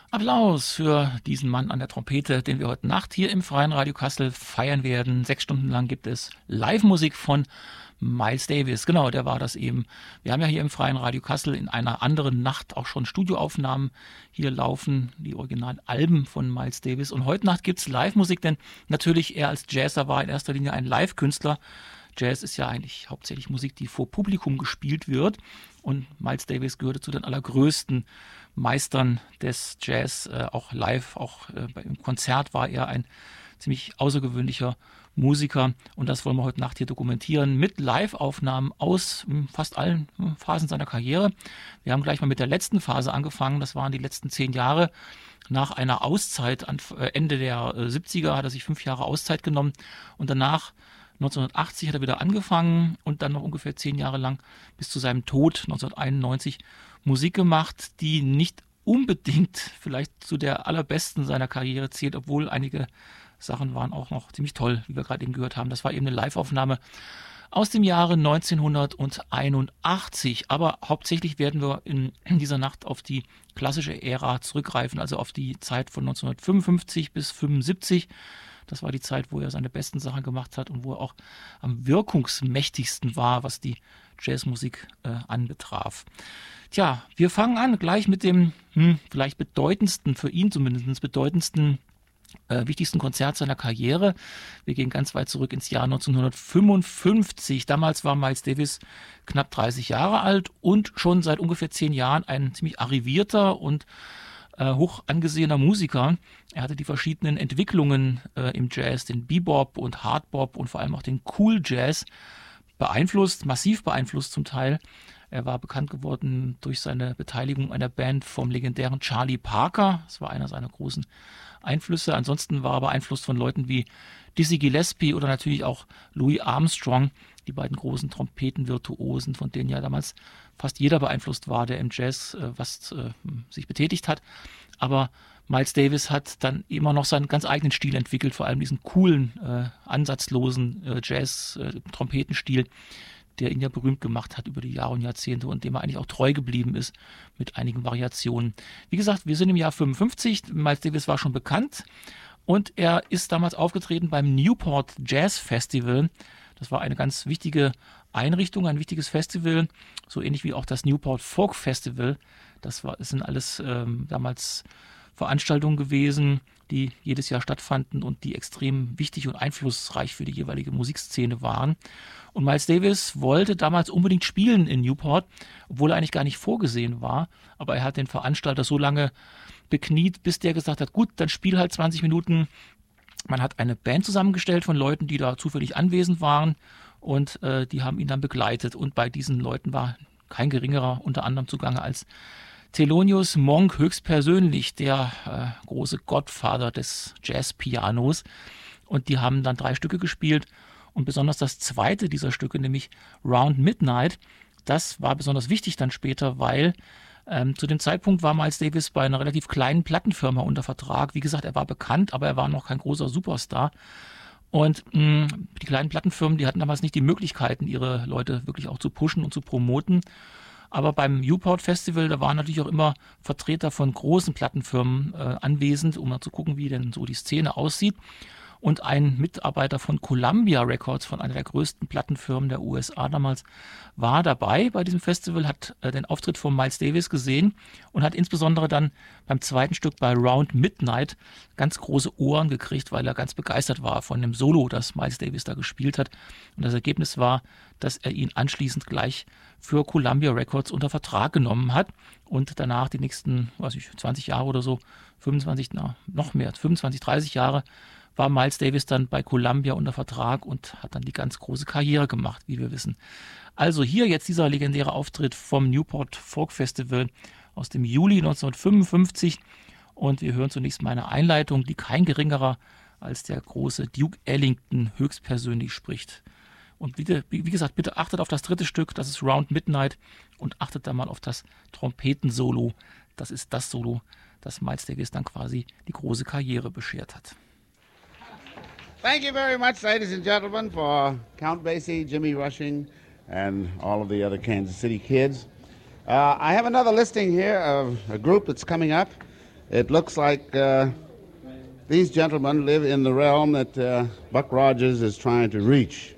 Applaus für diesen Mann an der Trompete, den wir heute Nacht hier im Freien Radio Kassel feiern werden. 6 Stunden lang gibt es Live-Musik von Miles Davis. Genau, der war das eben. Wir haben ja hier im Freien Radio Kassel in einer anderen Nacht auch schon Studioaufnahmen. Hier laufen die originalen Alben von Miles Davis. Und heute Nacht gibt es Live-Musik, denn natürlich er als Jazzer war in erster Linie ein Live-Künstler. Jazz ist ja eigentlich hauptsächlich Musik, die vor Publikum gespielt wird. Und Miles Davis gehörte zu den allergrößten Meistern des Jazz, auch live, auch im Konzert war er ein ziemlich außergewöhnlicher Musiker. Und das wollen wir heute Nacht hier dokumentieren mit Live-Aufnahmen aus fast allen Phasen seiner Karriere. Wir haben gleich mal mit der letzten Phase angefangen. Das waren die letzten 10 Jahre. Nach einer Auszeit, Ende der 70er, hat er sich 5 Jahre Auszeit genommen und danach 1980 hat er wieder angefangen und dann noch ungefähr 10 Jahre lang bis zu seinem Tod 1991 Musik gemacht, die nicht unbedingt vielleicht zu der allerbesten seiner Karriere zählt, obwohl einige Sachen waren auch noch ziemlich toll, wie wir gerade eben gehört haben. Das war eben eine Live-Aufnahme aus dem Jahre 1981. Aber hauptsächlich werden wir in dieser Nacht auf die klassische Ära zurückgreifen, also auf die Zeit von 1955 bis 1975. Das war die Zeit, wo er seine besten Sachen gemacht hat und wo er auch am wirkungsmächtigsten war, was die Jazzmusik anbetraf. Tja, wir fangen an gleich mit dem vielleicht bedeutendsten, für ihn zumindest bedeutendsten, wichtigsten Konzert seiner Karriere. Wir gehen ganz weit zurück ins Jahr 1955. Damals war Miles Davis knapp 30 Jahre alt und schon seit ungefähr 10 Jahren ein ziemlich arrivierter und hoch angesehener Musiker. Er hatte die verschiedenen Entwicklungen im Jazz, den Bebop und Hardbop und vor allem auch den Cool Jazz beeinflusst, massiv beeinflusst zum Teil. Er war bekannt geworden durch seine Beteiligung einer Band vom legendären Charlie Parker. Das war einer seiner großen Einflüsse. Ansonsten war er beeinflusst von Leuten wie Dizzy Gillespie oder natürlich auch Louis Armstrong, die beiden großen Trompetenvirtuosen, von denen ja damals fast jeder beeinflusst war, der im Jazz sich betätigt hat. Aber Miles Davis hat dann immer noch seinen ganz eigenen Stil entwickelt, vor allem diesen coolen, ansatzlosen Jazz-Trompetenstil, der ihn ja berühmt gemacht hat über die Jahre und Jahrzehnte und dem er eigentlich auch treu geblieben ist mit einigen Variationen. Wie gesagt, wir sind im Jahr 55, Miles Davis war schon bekannt und er ist damals aufgetreten beim Newport Jazz Festival. Das war eine ganz wichtige Einrichtung, ein wichtiges Festival, so ähnlich wie auch das Newport Folk Festival. Das sind alles damals Veranstaltungen gewesen, die jedes Jahr stattfanden und die extrem wichtig und einflussreich für die jeweilige Musikszene waren. Und Miles Davis wollte damals unbedingt spielen in Newport, obwohl er eigentlich gar nicht vorgesehen war. Aber er hat den Veranstalter so lange bekniet, bis der gesagt hat, gut, dann spiel halt 20 Minuten. Man hat eine Band zusammengestellt von Leuten, die da zufällig anwesend waren und die haben ihn dann begleitet. Und bei diesen Leuten war kein geringerer unter anderem zugange als Thelonious Monk höchstpersönlich, der große Godfather des Jazz-Pianos. Und die haben dann 3 Stücke gespielt. Und besonders das zweite dieser Stücke, nämlich Round Midnight, das war besonders wichtig dann später, weil zu dem Zeitpunkt war Miles Davis bei einer relativ kleinen Plattenfirma unter Vertrag. Wie gesagt, er war bekannt, aber er war noch kein großer Superstar. Und die kleinen Plattenfirmen, die hatten damals nicht die Möglichkeiten, ihre Leute wirklich auch zu pushen und zu promoten. Aber beim Newport Festival, da waren natürlich auch immer Vertreter von großen Plattenfirmen anwesend, um mal zu gucken, wie denn so die Szene aussieht. Und ein Mitarbeiter von Columbia Records, von einer der größten Plattenfirmen der USA damals, war dabei bei diesem Festival, hat den Auftritt von Miles Davis gesehen und hat insbesondere dann beim zweiten Stück bei Round Midnight ganz große Ohren gekriegt, weil er ganz begeistert war von dem Solo, das Miles Davis da gespielt hat. Und das Ergebnis war, dass er ihn anschließend gleich für Columbia Records unter Vertrag genommen hat und danach die nächsten, 20 Jahre oder so, 25, noch mehr, 25, 30 Jahre war Miles Davis dann bei Columbia unter Vertrag und hat dann die ganz große Karriere gemacht, wie wir wissen. Also hier jetzt dieser legendäre Auftritt vom Newport Folk Festival aus dem Juli 1955 und wir hören zunächst mal eine Einleitung, die kein geringerer als der große Duke Ellington höchstpersönlich spricht. Und bitte, wie gesagt, bitte achtet auf das dritte Stück, das ist Round Midnight und achtet da mal auf das Trompetensolo. Das ist das Solo, das Miles Davis dann quasi die große Karriere beschert hat. Thank you very much, ladies and gentlemen, for Count Basie, Jimmy Rushing, and all of the other Kansas City kids. I have another listing here of a group that's coming up. It looks like these gentlemen live in the realm that Buck Rogers is trying to reach.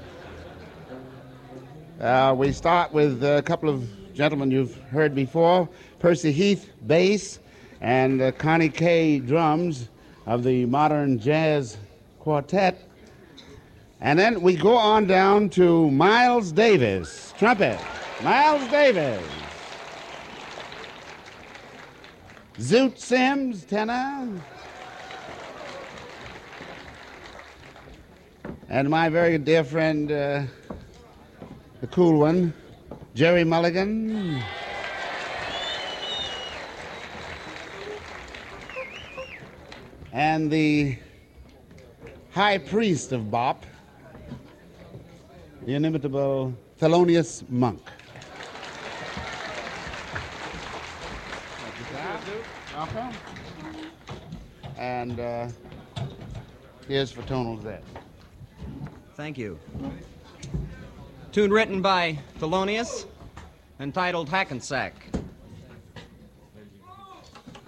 We start with a couple of gentlemen you've heard before, Percy Heath, bass, and Connie Kay, drums of the Modern Jazz Quartet. And then we go on down to Miles Davis, trumpet. Miles Davis. Zoot Sims, tenor. And my very dear friend, the cool one, Jerry Mulligan. And the high priest of bop, the inimitable Thelonious Monk. And here's for Tonal Z. Thank you. Tune written by Thelonious, entitled Hackensack.